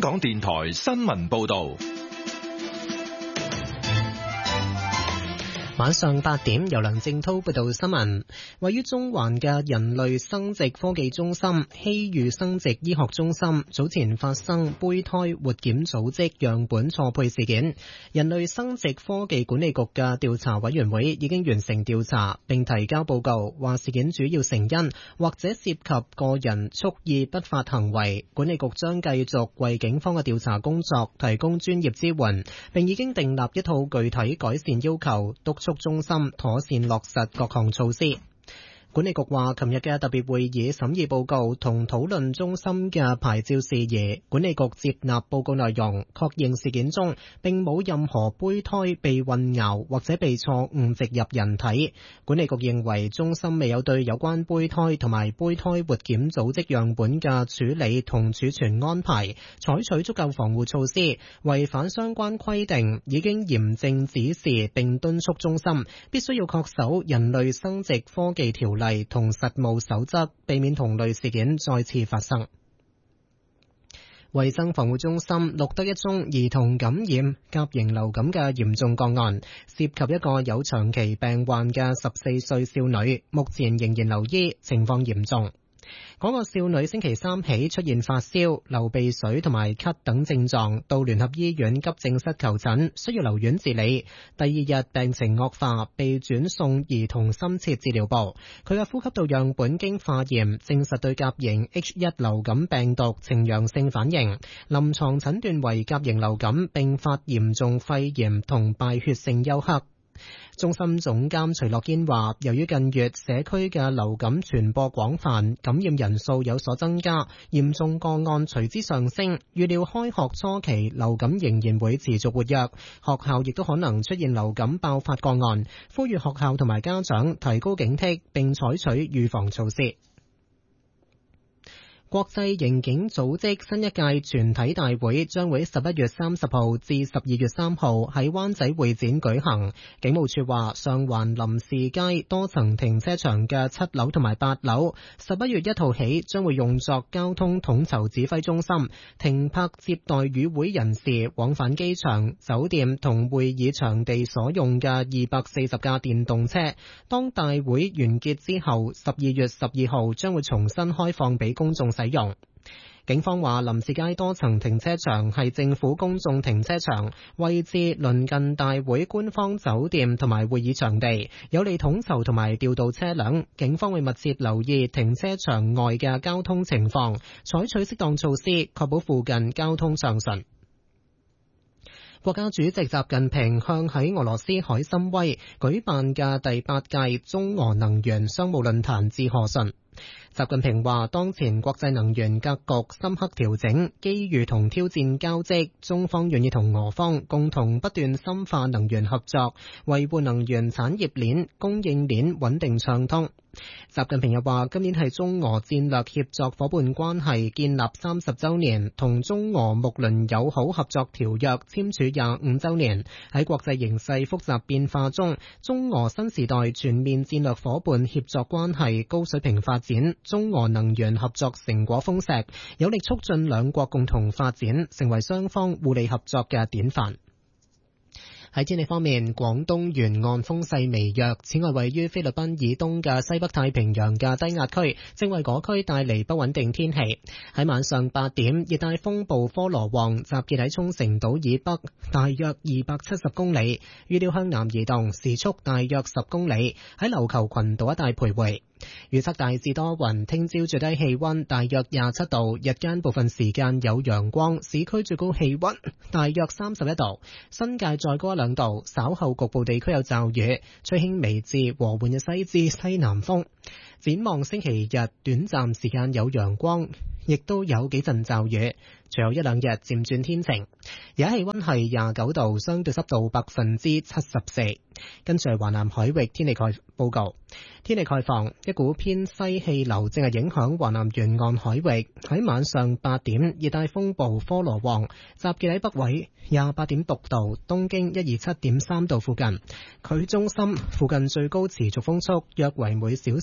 港電台新聞報道。 晚上8點，由梁正濤報道新聞。位於中環嘅人類生殖科技中心希裕生殖醫學中心早前發生胚胎活檢組織樣本錯配事件，人類生殖科技管理局嘅調查委員會已經完成調查，並提交報告，話事件主要成因或者涉及個人蓄意不法行為。管理局將繼續為警方嘅調查工作提供專業支援，並已經訂立一套具體改善要求，督促中心妥善落實各項措施。管理局話，琴日嘅特別會議審議報告同討論中心嘅牌照事宜，管理局接納報告內容，確認事件中並冇任何胚胎被混淆或者被錯誤植入人體。管理局認為中心未有對有關胚胎同埋胚胎活檢組織樣本嘅處理同儲存安排採取足夠防護措施，違反相關規定，已經嚴正指示並敦促中心必須要恪守人類生殖科技條例同實務守則，避免同類事件再次發生。衛生防護中心錄得一宗兒童感染甲型流感嘅嚴重個案，涉及一個有長期病患嘅14歲少女，目前仍然留醫，情況嚴重。嗰個少女星期三起出現發燒、流鼻水同埋咳等症狀，到聯合醫院急症室求診，需要留院治理。第二日病情惡化，被轉送兒童深切治療部。佢嘅呼吸道樣本經化驗，證實對甲型 H1 流感病毒呈陽性反應，臨床診斷為甲型流感並發嚴重肺炎同敗血性休克。中心總監徐樂堅話，由於近月社區嘅流感傳播廣泛，感染人數有所增加，嚴重個案隨之上升，預料開學初期流感仍然會持續活躍，學校亦都可能出現流感爆發個案，呼籲學校同埋家長提高警惕並採取預防措施。國際刑警組織新一屆全體大會將會11月30號至12月3號喺灣仔會展舉行。警務處話，上環林士街多層停車場嘅7樓同埋8樓11月1號起將會用作交通統籌指揮中心，停泊接待與會人士往返機場、酒店同會議場地所用嘅240架電動車。當大會完結之後，12月12號將會重新開放俾公眾使用。警方話，林士街多層停車場係政府公眾停車場，位置鄰近大會官方酒店同埋會議場地，有利統籌同埋調度車輛。警方會密切留意停車場外嘅交通情況，採取適當措施，確保附近交通暢順。國家主席習近平向喺俄羅斯海參崴舉辦嘅第8屆中俄能源商務論壇致賀信。習近平話，當前國際能源格局深刻調整，機遇同挑戰交織，中方願意同俄方共同不斷深化能源合作，維護能源產業鏈、供應鏈穩定暢通。習近平又話，今年係中俄戰略協作伙伴關係建立30週年，同中俄睦鄰友好合作條約簽署25週年。喺國際形勢複雜變化中，中俄新時代全面戰略伙伴協作關係高水平發展，中俄能源合作成果豐碩，有力促進兩國共同發展，成為雙方互利合作嘅典範。喺天氣方面，廣東沿岸風勢微弱，此外位於菲律賓以東嘅西北太平洋嘅低壓區正為嗰區帶嚟不穩定天氣。喺晚上8點，熱帶風暴科羅旺集結喺沖繩島以北大約270公里，預料向南移動，時速大約10公里，喺琉球群島一帶徘徊。預測大致多雲，聽朝最低氣溫大約27度，日間部分時間有陽光，市區最高氣溫大約31度，新界再高1-2度，稍後局部地區有驟雨，吹輕微至和緩嘅西至西南風。展望星期日，短暫時間有陽光，亦都有幾陣驟雨，隨後1-2日漸轉天晴。而家氣溫係29度，相對濕度74%。跟住係華南海域天氣報告。天氣概況，一股偏西氣流正係影響華南沿岸海域。喺晚上8點，熱帶風暴科羅旺集結喺北緯28.6度、東經127.3度附近。佢中心附近最高持續風速約為每小時60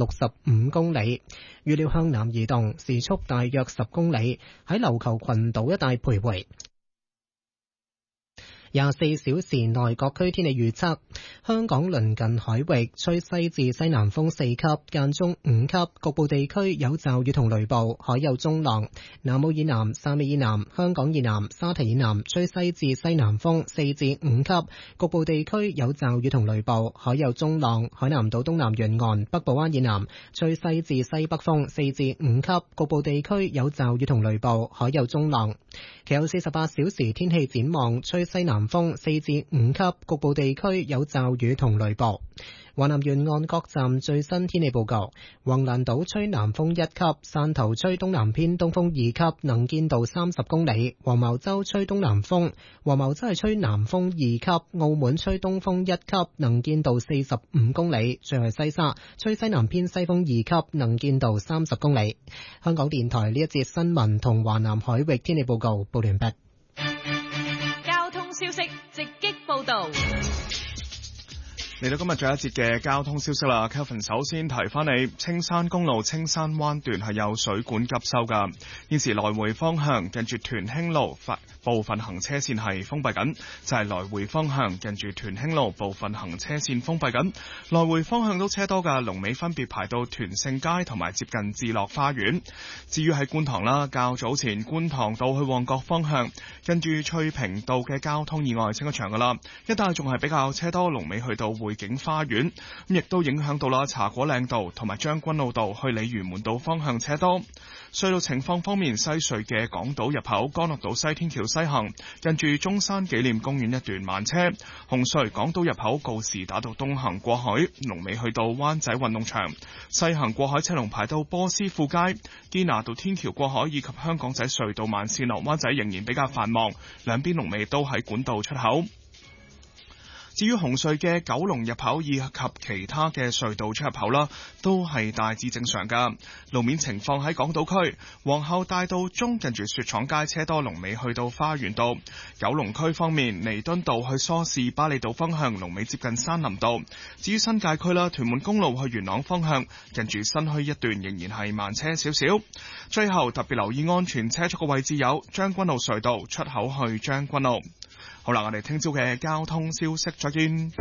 65公里，預料向南移動，時速大約10公里，喺琉球群島一帶徘徊。24小時內各區天氣預測：香港鄰近海域吹西至西南風4級，間中5級，局部地區有驟雨同雷暴，海有中浪。南澳以南、汕尾以南、香港以南、沙堤以南吹西至西南風4至5級，局部地區有驟雨同雷暴，海有中浪。海南島東南沿岸、北部灣以南吹西至西北風4至5級，局部地區有驟雨同雷暴，海有中浪。其後48小時天氣展望，吹西南風4至5級，局部地區有驟雨同雷暴。華南沿岸各站最新天氣報告：橫瀾島吹南風1級，汕頭吹東南偏東風2級，能見度30公里；黃茅洲吹東南風，黃茅洲係吹南風2級；澳門吹東風1級，能見度45公里；最後係西沙吹西南偏西風2級，能見度30公里。香港電台呢一節新聞同華南海域天氣報告報完畢。 交通消息直擊報道。 嚟到今日最後一節嘅交通消息啦 ，Kelvin 首先提翻你，青山公路青山灣段係有水管急修噶，現時來回方向近住屯興路部分行車線係封閉緊，就係來回方向近住屯興路部分行車線封閉緊，來回方向都車多噶，龍尾分別排到屯勝街同埋接近智樂花園。至於喺觀塘啦，較早前觀塘道去旺角方向近住翠屏道嘅交通意外清咗場噶啦，一帶仲係比較車多，龍尾去到匯景花園，咁亦都影響到啦茶果嶺道同埋將軍澳道去鯉魚門道方向車多。隧道情況方面，西隧嘅港島入口干諾道西天橋西行近住中山紀念公園一段慢車，紅隧港島入口告士打道東行過海龍尾去到灣仔運動場，西行過海車龍排到波斯富街，堅拿道天橋過海以及香港仔隧道慢線落灣仔仍然比較繁忙，兩邊龍尾都喺管道出口。至於紅隧嘅九龍入口以及其他嘅隧道出入口啦，都係大致正常噶。路面情況喺港島區皇后大道中近住雪廠街車多，龍尾去到花園道。九龍區方面，彌敦道去梳士巴利道方向龍尾接近山林道。至於新界區啦，屯門公路去元朗方向近住新墟一段仍然係慢車少少。最後特別留意安全車速嘅位置有將軍澳隧道出口去將軍澳。好啦，我哋聽朝嘅交通消息再見。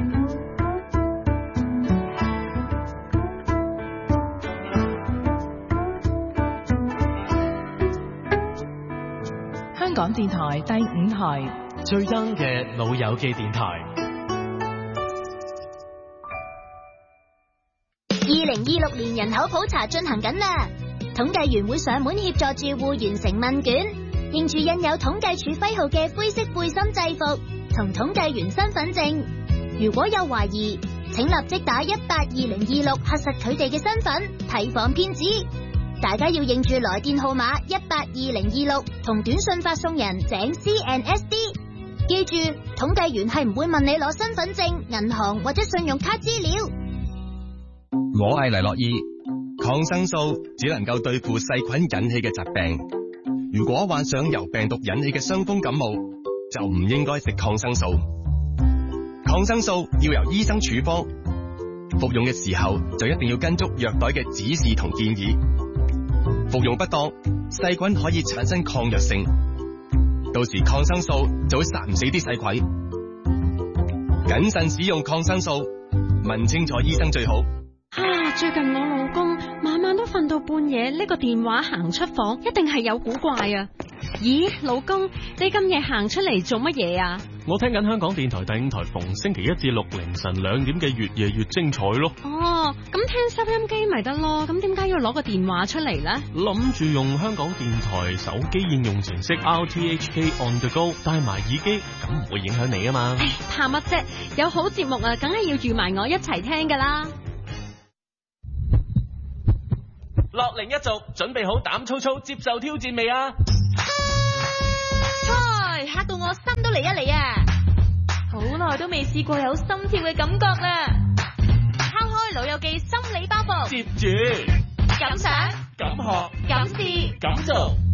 香港電台第5台最 young 嘅老友記電台。 2026年人口普查進行緊啦，統計員會上門協助住戶完成問卷。認住印有統計處徽號嘅灰色背心制服同統計員身份證，如果有懷疑，請立即打182026核實佢哋嘅身份，提防騙子。大家要認住來電號碼182026同短信發送人井 CNSD。記住，統計員係唔會問你攞身份證、銀行或者信用卡資料。 我係黎諾懿，抗生素只能夠對付細菌引起嘅疾病。如果患上由病毒引起嘅傷風感冒，就唔應該食抗生素。抗生素要由醫生處方，服用嘅時候就一定要跟足藥袋嘅指示同建議。服用不當，細菌可以產生抗藥性，到時抗生素就會殺唔死啲細菌。謹慎使用抗生素，問清楚醫生最好。 最近我老公晚晚都瞓到半夜，呢個電話行出房，一定係有古怪啊！咦，老公，你咁夜行出嚟做乜嘢啊？ 我聽緊香港電台第5台逢星期1至6凌晨2點嘅越夜越精彩咯。 哦，咁聽收音機咪得咯，咁點解要攞個電話出嚟呢？ 諗住用香港電台手機應用程式 RTHK On The Go 戴埋耳機，咁唔會影響你啊嘛。 唉，怕乜啫？有好節目啊，梗係要預埋我一齊聽噶啦。 樂齡一族準備好膽粗粗接受挑戰未啊？ 嗨，嚇到我心都嚟一嚟啊！好耐都未試過有心跳嘅感覺啦！拋開老友記心理包袱， 接住敢想、 敢學、 敢試、 敢做。